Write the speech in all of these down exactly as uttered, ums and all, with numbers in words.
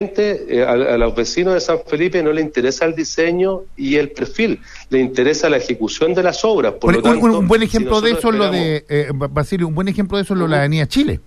Eh, a, a los vecinos de San Felipe no les interesa el diseño y el perfil, les interesa la ejecución de las obras. Por un, lo tanto, un, un buen ejemplo si de eso es lo esperamos... de, eh, Basilio, un buen ejemplo de eso es lo de la Avenida Chile.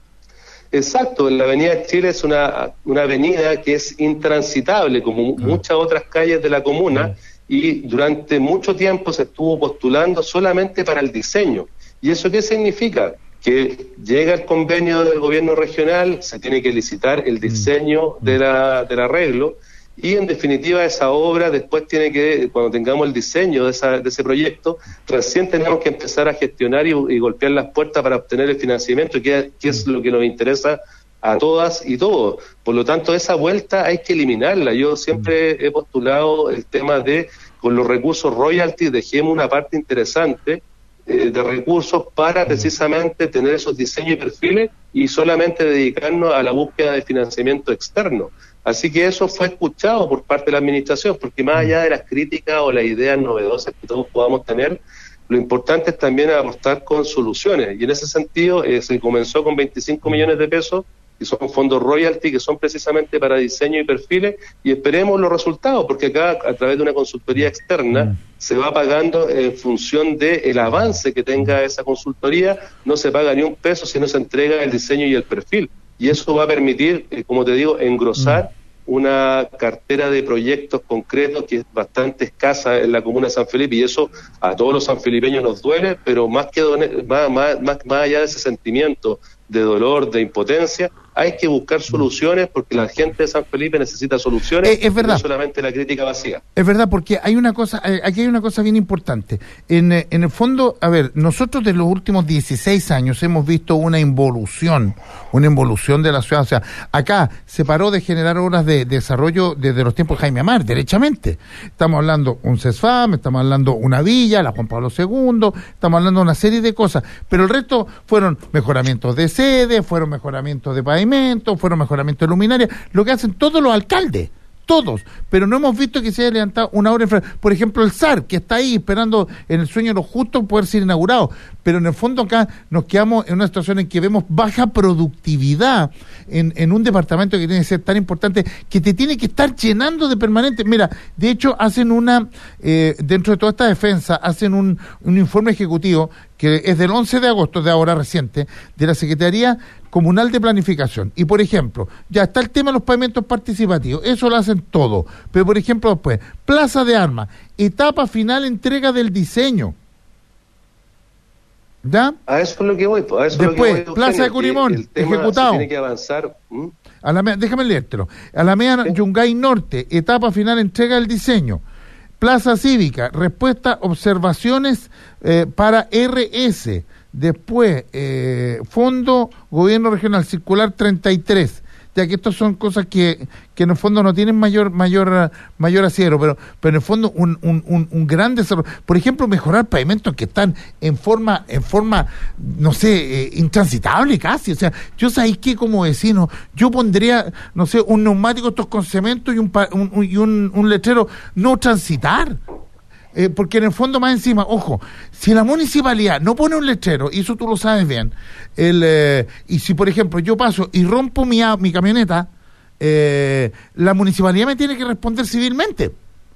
Exacto, la Avenida Chile es una, una avenida que es intransitable, como uh-huh. muchas otras calles de la comuna, uh-huh. y durante mucho tiempo se estuvo postulando solamente para el diseño. ¿Y eso qué significa? Que llega el convenio del gobierno regional, se tiene que licitar el diseño de la, del arreglo, y en definitiva esa obra después tiene que, cuando tengamos el diseño de, esa, de ese proyecto, recién tenemos que empezar a gestionar y, y golpear las puertas para obtener el financiamiento, que, que es lo que nos interesa a todas y todos. Por lo tanto, esa vuelta hay que eliminarla. Yo siempre he postulado el tema de, con los recursos royalties, dejemos una parte interesante de recursos para precisamente tener esos diseños y perfiles y solamente dedicarnos a la búsqueda de financiamiento externo. Así que eso fue escuchado por parte de la administración, porque más allá de las críticas o las ideas novedosas que todos podamos tener, lo importante es también apostar con soluciones, y en ese sentido eh, se comenzó con veinticinco millones de pesos, que son fondos royalty, que son precisamente para diseño y perfiles, y esperemos los resultados, porque acá a través de una consultoría externa se va pagando en función del avance que tenga esa consultoría, no se paga ni un peso si no se entrega el diseño y el perfil, y eso va a permitir, eh, como te digo, engrosar una cartera de proyectos concretos que es bastante escasa en la comuna de San Felipe, y eso a todos los sanfelipeños nos duele, pero más que más, más, más, más allá de ese sentimiento de dolor, de impotencia, hay que buscar soluciones, porque la gente de San Felipe necesita soluciones, eh, es verdad. No solamente la crítica vacía. Es verdad, porque hay una cosa, eh, aquí hay una cosa bien importante. En, eh, en el fondo, a ver, nosotros de los últimos dieciséis años hemos visto una involución, una involución de la ciudad. O sea, acá se paró de generar obras de, de desarrollo desde los tiempos de Jaime Amar, derechamente. Estamos hablando un CESFAM, estamos hablando una villa, la Juan Pablo segundo, estamos hablando de una serie de cosas, pero el resto fueron mejoramientos de sede, fueron mejoramientos de pavimento, fueron mejoramientos de luminaria, lo que hacen todos los alcaldes, todos, pero no hemos visto que se haya levantado una obra, por ejemplo el S A R, que está ahí esperando en el sueño de los justos poder ser inaugurado, pero en el fondo acá nos quedamos en una situación en que vemos baja productividad en, en un departamento que tiene que ser tan importante, que te tiene que estar llenando de permanente. Mira, de hecho hacen una, eh, dentro de toda esta defensa, hacen un, un informe ejecutivo que es del once de agosto, de ahora reciente, de la Secretaría Comunal de Planificación. Y, por ejemplo, ya está el tema de los pavimentos participativos, eso lo hacen todo. Pero, por ejemplo, después, Plaza de Armas, etapa final, entrega del diseño. ¿Ya? A eso es lo que voy. A eso después, es lo que voy, Plaza de Curimón, ejecutado. Tiene que avanzar. ¿Mm? Alameda, déjame leértelo. Alameda ¿Sí? Yungay Norte, etapa final, entrega del diseño. Plaza Cívica, respuesta, observaciones eh, para R S. Después, eh, Fondo Gobierno Regional Circular treinta y tres. Ya que estas son cosas que, que en el fondo no tienen mayor mayor mayor asiero, pero pero en el fondo un, un, un, un gran desarrollo. Por ejemplo, mejorar pavimentos que están en forma, en forma no sé, eh, intransitable casi. O sea, yo sabéis que como vecino, yo pondría, no sé, un neumático estos con cemento y un, un, y un, un letrero no transitar. Eh, porque en el fondo más encima, ojo, si la municipalidad no pone un letrero, y eso tú lo sabes bien, el, eh, y si por ejemplo yo paso y rompo mi, mi camioneta, eh, la municipalidad me tiene que responder civilmente.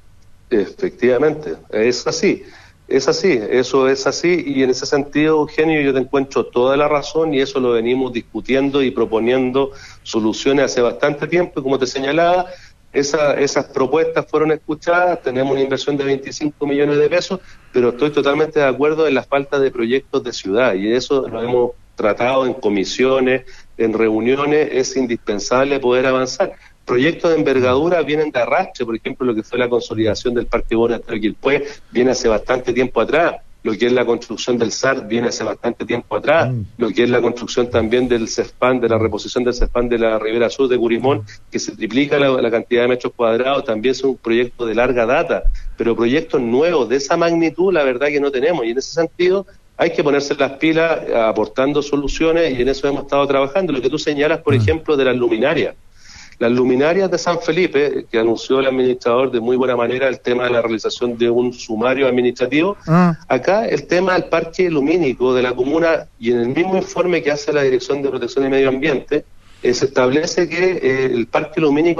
Efectivamente, es así, es así, eso es así, y en ese sentido, Eugenio, yo te encuentro toda la razón, y eso lo venimos discutiendo y proponiendo soluciones hace bastante tiempo, y como te señalaba, Esa, esas propuestas fueron escuchadas, tenemos una inversión de veinticinco millones de pesos, pero estoy totalmente de acuerdo en la falta de proyectos de ciudad, y eso lo hemos tratado en comisiones, en reuniones, es indispensable poder avanzar. Proyectos de envergadura vienen de arrastre, por ejemplo, lo que fue la consolidación del Parque Bonastero Quilpué viene hace bastante tiempo atrás. Lo que es la construcción del S A R viene hace bastante tiempo atrás, mm. lo que es la construcción también del CESPAN, de la reposición del CESPAN de la Ribera Sur de Curimón, que se triplica la, la cantidad de metros cuadrados, también es un proyecto de larga data, pero proyectos nuevos de esa magnitud, la verdad que no tenemos, y en ese sentido hay que ponerse las pilas aportando soluciones, y en eso hemos estado trabajando. Lo que tú señalas, por mm. ejemplo, de las luminarias. Las luminarias de San Felipe, que anunció el administrador de muy buena manera el tema de la realización de un sumario administrativo, ah. acá el tema del parque lumínico de la comuna, y en el mismo informe que hace la Dirección de Protección y Medio Ambiente, eh, se establece que eh, el parque lumínico